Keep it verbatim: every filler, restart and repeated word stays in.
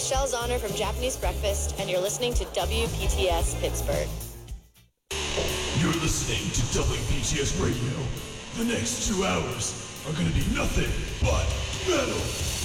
Michelle Zahner from Japanese Breakfast, and you're listening to W P T S Pittsburgh. You're listening to W P T S Radio. The next two hours are going to be nothing but metal.